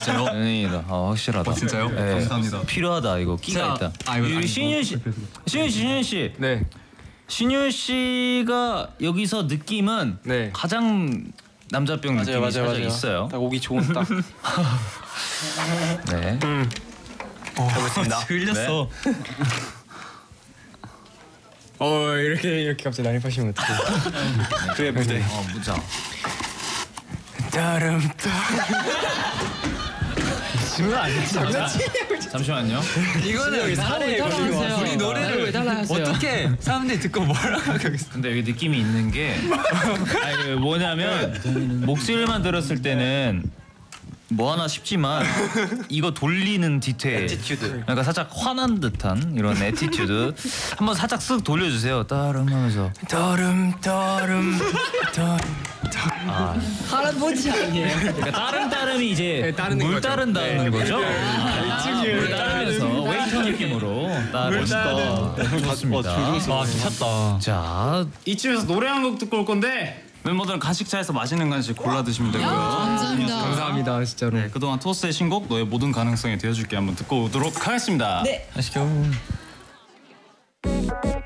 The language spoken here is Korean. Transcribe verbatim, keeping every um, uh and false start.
진짜요? 아니다. 아, 확실하다. 어, 진짜요? 네. 감사합니다. 필요하다 이거 끼가 자, 있다. 아, 이거 우리 아니고. 신윤 씨, 신윤 씨, 신윤 씨. 네. 신윤 씨가 여기서 느낌은 네. 가장 남자병 맞아요, 느낌이 맞아요, 살짝 맞아요. 있어요. 딱 오기 좋은 딱. 네. 음. 해보겠습니다. 들렸어. 네. 어 이렇게 이렇게 갑자기 난입하시면 어떡해. 그래 무대. 어 무자. 따름 지금 아니지? 잠시만요. 이거는 사례 걸리고 우리 노래를 어떻게 사람들이 듣고 뭐라고 하겠어? 근데 여기 느낌이 있는 게 아니, 뭐냐면 목소리만 들었을 때는 뭐 하나 싶지만 이거 돌리는 디테일, 애티튜드. 그러니까 살짝 화난 듯한 이런 애티튜드 한번 살짝 쓱 돌려주세요. 따름 하면서 따름 따름 따름. 아, 할아버지 아니에요? 그러니까 따름 따름이 이제 네, 따르는 물 거죠. 따른다는 네. 거죠? 아, 물 따르면서 웨이터 느낌으로 따름. 좋습니다. 아 미쳤다. 자, 이쯤에서 노래 한 곡 듣고 올 건데 멤버들은 간식차에서 맛있는 간식 골라 드시면 되고요. 감사합니다. 감사합니다 진짜로. 네, 그동안 토스의 신곡 너의 모든 가능성에 되어줄게 한번 듣고 오도록 하겠습니다. 네. Let's go.